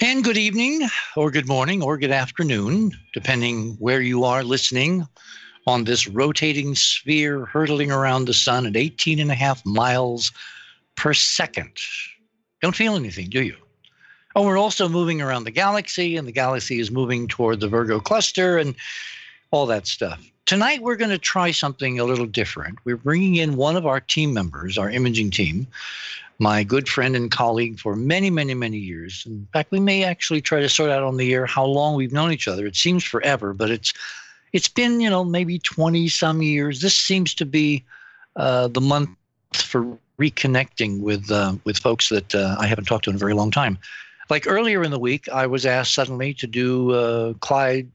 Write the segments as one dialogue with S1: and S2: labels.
S1: And good evening, or good morning, or good afternoon, depending where you are listening on this rotating sphere hurtling around the sun at 18 and a half miles per second. Don't feel anything, do you? Oh, we're also moving around the galaxy, and the galaxy is moving toward the Virgo cluster and all that stuff. Tonight, we're going to try something a little different. We're bringing in one of our team members, our imaging team, my good friend and colleague for many, many, many years. In fact, we may actually try to sort out on the air how long we've known each other. It seems forever, but it's been, maybe 20 some years. This seems to be the month for reconnecting with folks that I haven't talked to in a very long time. Like earlier in the week, I was asked suddenly to do Clyde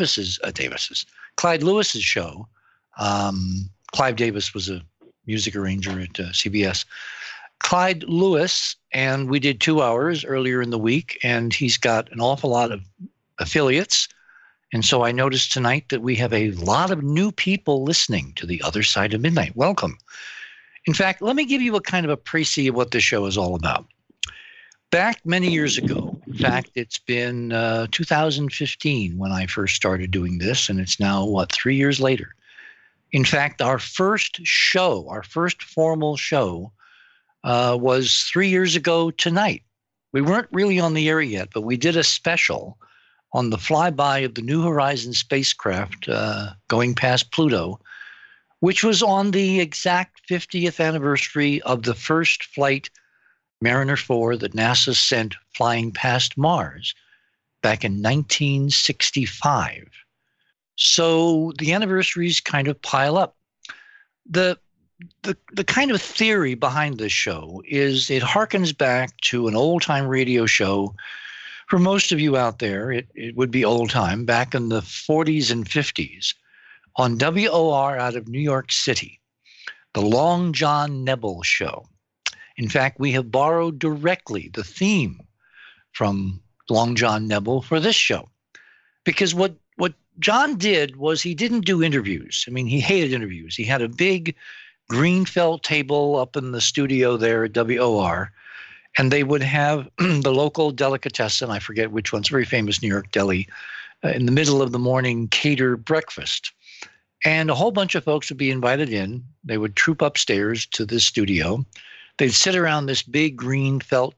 S1: Lewis's show. Clive Davis was a music arranger at CBS. Clyde Lewis, and we did 2 hours earlier in the week, and he's got an awful lot of affiliates. And so I noticed tonight that we have a lot of new people listening to The Other Side of Midnight. Welcome. In fact, let me give you a kind of a précis of what this show is all about. Back many years ago, in fact, it's been 2015 when I first started doing this, and it's now, 3 years later. In fact, our first formal show, was 3 years ago tonight. We weren't really on the air yet, but we did a special on the flyby of the New Horizons spacecraft going past Pluto, which was on the exact 50th anniversary of the first flight, Mariner 4, that NASA sent flying past Mars back in 1965. So the anniversaries kind of pile up. The kind of theory behind this show is it harkens back to an old-time radio show. For most of you out there, it would be old-time, back in the 40s and 50s, on WOR out of New York City, the Long John Nebel Show. In fact, we have borrowed directly the theme from Long John Nebel for this show. Because what John did was he didn't do interviews. I mean, he hated interviews. He had a big green felt table up in the studio there at WOR, and they would have the local delicatessen, I forget which one's very famous New York deli, in the middle of the morning cater breakfast. And a whole bunch of folks would be invited in. They would troop upstairs to this studio. They'd sit around this big green felt